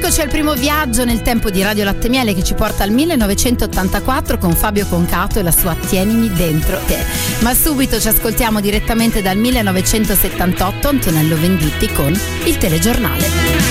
Eccoci al primo viaggio nel tempo di Radio Latte Miele che ci porta al 1984 con Fabio Concato e la sua Tienimi dentro te. Ma subito ci ascoltiamo direttamente dal 1978 Antonello Venditti con Il telegiornale.